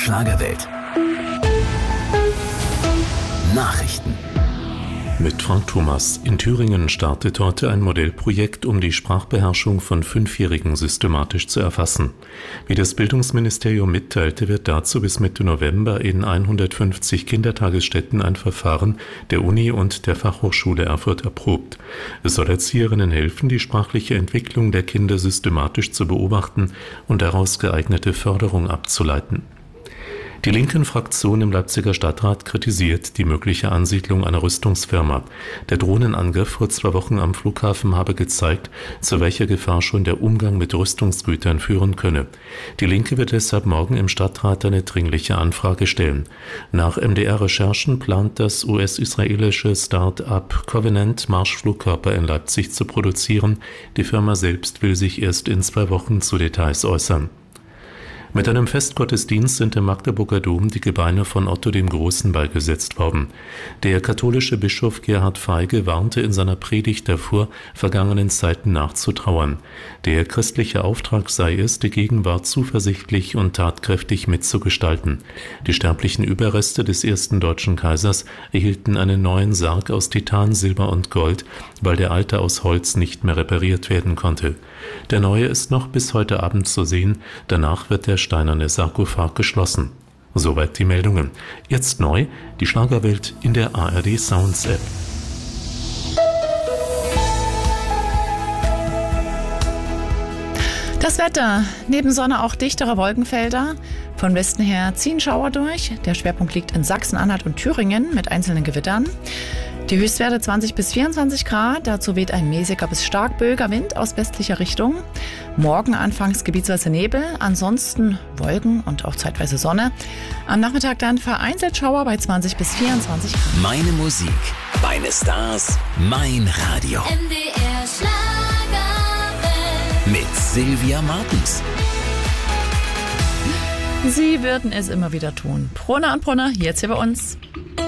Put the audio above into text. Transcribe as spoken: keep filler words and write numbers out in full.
Schlagerwelt. Nachrichten. Mit Frank Thomas. In Thüringen startet heute ein Modellprojekt, um die Sprachbeherrschung von Fünfjährigen systematisch zu erfassen. Wie das Bildungsministerium mitteilte, wird dazu bis Mitte November in hundertfünfzig Kindertagesstätten ein Verfahren der Uni und der Fachhochschule Erfurt erprobt. Es soll Erzieherinnen helfen, die sprachliche Entwicklung der Kinder systematisch zu beobachten und daraus geeignete Förderung abzuleiten. Die linken Fraktion im Leipziger Stadtrat kritisiert die mögliche Ansiedlung einer Rüstungsfirma. Der Drohnenangriff vor zwei Wochen am Flughafen habe gezeigt, zu welcher Gefahr schon der Umgang mit Rüstungsgütern führen könne. Die Linke wird deshalb morgen im Stadtrat eine dringliche Anfrage stellen. Nach M D R-Recherchen plant das U S-israelische Start-up Covenant, Marschflugkörper in Leipzig zu produzieren. Die Firma selbst will sich erst in zwei Wochen zu Details äußern. Mit einem Festgottesdienst sind im Magdeburger Dom die Gebeine von Otto dem Großen beigesetzt worden. Der katholische Bischof Gerhard Feige warnte in seiner Predigt davor, vergangenen Zeiten nachzutrauern. Der christliche Auftrag sei es, die Gegenwart zuversichtlich und tatkräftig mitzugestalten. Die sterblichen Überreste des ersten deutschen Kaisers erhielten einen neuen Sarg aus Titan, Silber und Gold, weil der alte aus Holz nicht mehr repariert werden konnte. Der neue ist noch bis heute Abend zu sehen, danach wird der steinerne Sarkophag geschlossen. Soweit die Meldungen. Jetzt neu, die Schlagerwelt in der A R D Sounds App. Das Wetter. Neben Sonne auch dichtere Wolkenfelder. Von Westen her ziehen Schauer durch. Der Schwerpunkt liegt in Sachsen-Anhalt und Thüringen mit einzelnen Gewittern. Die Höchstwerte zwanzig bis vierundzwanzig Grad. Dazu weht ein mäßiger bis stark böiger Wind aus westlicher Richtung. Morgen anfangs gebietsweise Nebel, ansonsten Wolken und auch zeitweise Sonne. Am Nachmittag dann vereinzelt Schauer bei zwanzig bis vierundzwanzig Grad. Meine Musik, meine Stars, mein Radio. M D R Schlagerwelt. Mit Sylvia Martens. Sie würden es immer wieder tun. Brunner und Brunner, jetzt hier bei uns.